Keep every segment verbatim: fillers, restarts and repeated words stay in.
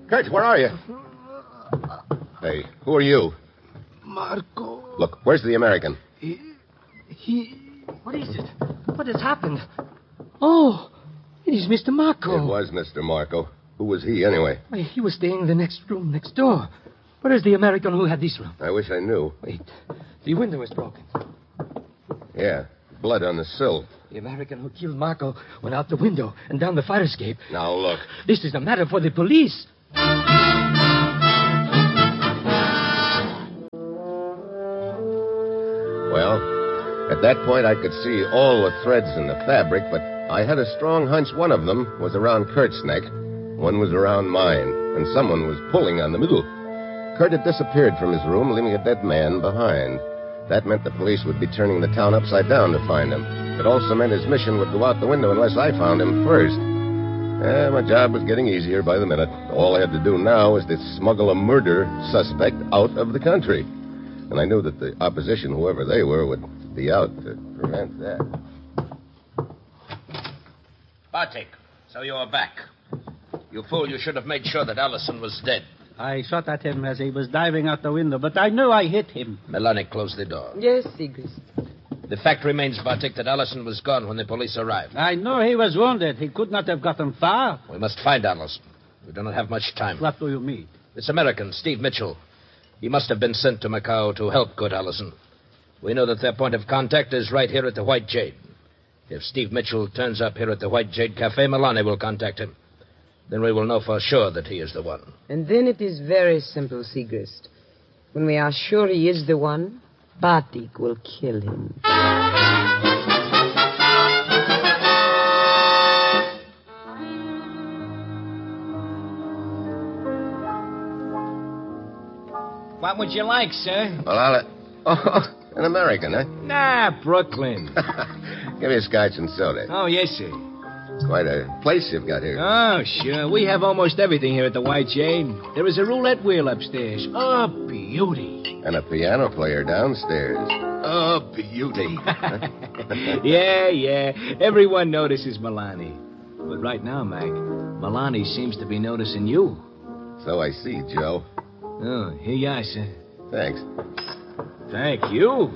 Kurt, where are you? Hey, who are you? Marco. Look, where's the American? He... he... What is it? What has happened? Oh, it is Mister Marco. It was Mister Marco. Who was he, anyway? Why, he was staying in the next room next door. Where is the American who had this room? I wish I knew. Wait, the window is broken. Yeah, blood on the sill. The American who killed Marco went out the window and down the fire escape. Now, look. This is a matter for the police. Well, at that point I could see all the threads in the fabric, but I had a strong hunch one of them was around Kurt's neck, one was around mine, and someone was pulling on the middle. Kurt had disappeared from his room, leaving a dead man behind. That meant the police would be turning the town upside down to find him. It also meant his mission would go out the window unless I found him first. Eh, my job was getting easier by the minute. All I had to do now was to smuggle a murder suspect out of the country. And I knew that the opposition, whoever they were, would be out to prevent that. Bartik, so you are back. You fool, you should have made sure that Allison was dead. I shot at him as he was diving out the window, but I knew I hit him. Melanie, close the door. Yes, Sigrist. The fact remains, Bartik, that Allison was gone when the police arrived. I know he was wounded. He could not have gotten far. We must find Allison. We do not have much time. What do you mean? This American, Steve Mitchell. He must have been sent to Macau to help good Allison. We know that their point of contact is right here at the White Jade. If Steve Mitchell turns up here at the White Jade Cafe, Melanie will contact him. Then we will know for sure that he is the one. And then it is very simple, Sigrist. When we are sure he is the one, Bartik will kill him. What would you like, sir? Well, I'll... Oh, an American, eh? Nah, Brooklyn. Give me a scotch and soda. Oh, yes, sir. Quite a place you've got here. Oh, sure. We have almost everything here at the White Jade. There is a roulette wheel upstairs. A beauty. And a piano player downstairs. A beauty. yeah, yeah. Everyone notices Melanie. But right now, Mac, Melanie seems to be noticing you. So I see, Joe. Oh, here you are, sir. Thanks. Thank you.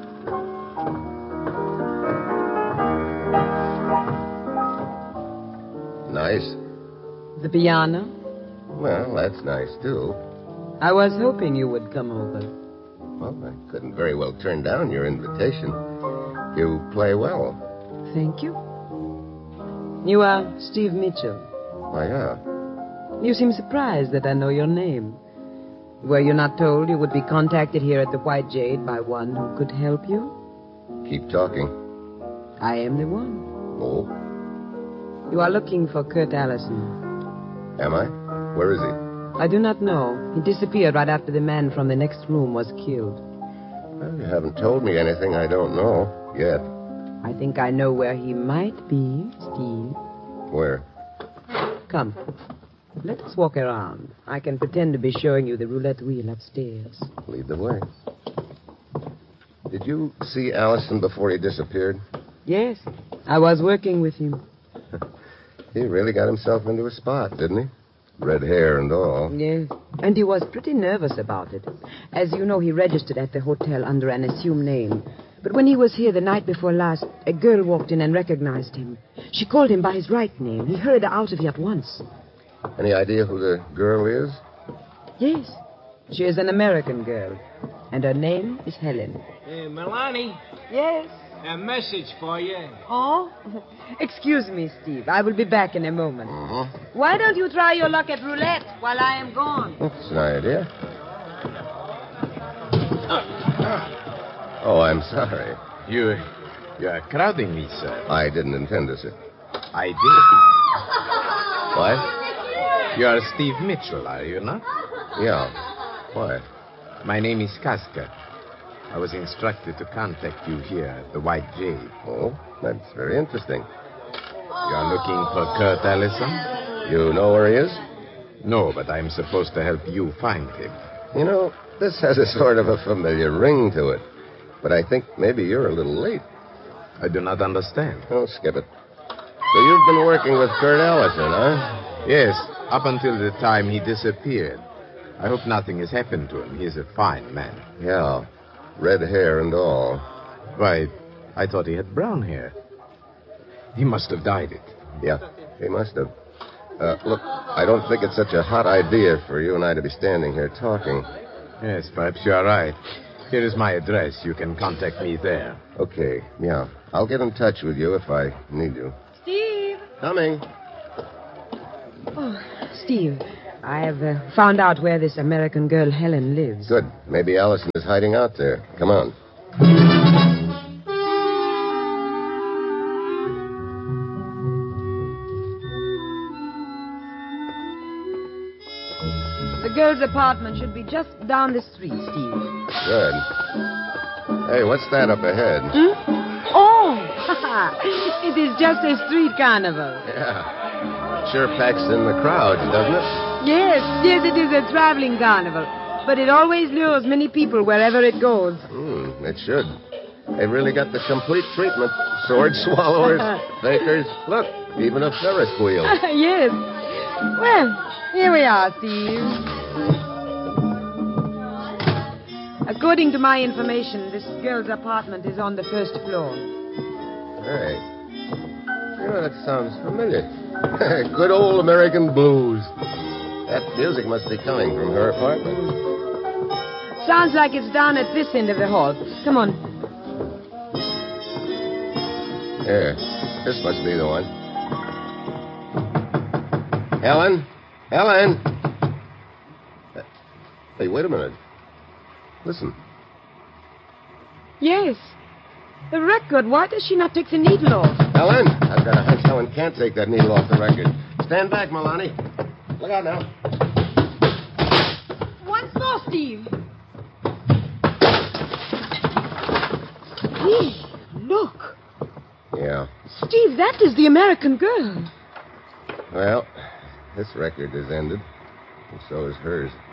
Nice. The piano? Well, that's nice, too. I was hoping you would come over. Well, I couldn't very well turn down your invitation. You play well. Thank you. You are Steve Mitchell. Why, yeah. You seem surprised that I know your name. Were you not told you would be contacted here at the White Jade by one who could help you? Keep talking. I am the one. Oh? You are looking for Kurt Allison. Am I? Where is he? I do not know. He disappeared right after the man from the next room was killed. Well, you haven't told me anything I don't know yet. I think I know where he might be, Steve. Where? Come. Let us walk around. I can pretend to be showing you the roulette wheel upstairs. Lead the way. Did you see Allison before he disappeared? Yes. I was working with him. He really got himself into a spot, didn't he? Red hair and all. Yes. And he was pretty nervous about it. As you know, he registered at the hotel under an assumed name. But when he was here the night before last, a girl walked in and recognized him. She called him by his right name. He hurried her out of here at once. Any idea who the girl is? Yes. She is an American girl. And her name is Helen. Hey, Melanie. Yes? A message for you. Oh? Excuse me, Steve. I will be back in a moment. Uh-huh. Why don't you try your luck at roulette while I am gone? That's an idea. Oh, I'm sorry. You... you are crowding me, sir. I didn't intend to, sir. I did. What? You are Steve Mitchell, are you not? Yeah. Why? My name is Casca. I was instructed to contact you here at the White Jade. Oh, that's very interesting. You are looking for Kurt Allison? You know where he is? No, but I'm supposed to help you find him. You know, this has a sort of a familiar ring to it. But I think maybe you're a little late. I do not understand. Oh, skip it. So you've been working with Kurt Allison, huh? Yes. Up until the time he disappeared. I hope nothing has happened to him. He is a fine man. Yeah. Red hair and all. Why, I thought he had brown hair. He must have dyed it. Yeah, he must have. Uh, look, I don't think it's such a hot idea for you and I to be standing here talking. Yes, perhaps you are right. Here is my address. You can contact me there. Okay, yeah. I'll get in touch with you if I need you. Steve! Coming. Oh, Steve, I have uh, found out where this American girl Helen lives. Good. Maybe Allison is hiding out there. Come on. The girl's apartment should be just down the street, Steve. Good. Hey, what's that up ahead? Hmm? Oh! It is just a street carnival. Yeah. Sure packs in the crowds, doesn't it? Yes, yes, it is a traveling carnival. But it always lures many people wherever it goes. Hmm, it should. They've really got the complete treatment. Sword swallowers, fakers, look, even a Ferris wheel. Yes. Well, here we are, Steve. According to my information, this girl's apartment is on the first floor. Hey. You know, that sounds familiar. Good old American blues. That music must be coming from her apartment. Sounds like it's down at this end of the hall. Come on. Here. This must be the one. Helen? Helen? Hey, wait a minute. Listen. Yes. The record. Why does she not take the needle off? Helen? I've got a hunch Helen can't take that needle off the record. Stand back, Milani. Look out now. Once more, Steve. Hey, look. Yeah. Steve, that is the American girl. Well, this record is ended, and so is hers.